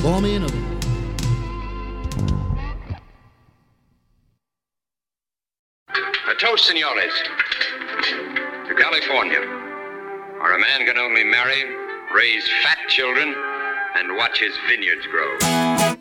Pour me another. A toast, senores, to California, where a man can only marry, raise fat children, and watch his vineyards grow.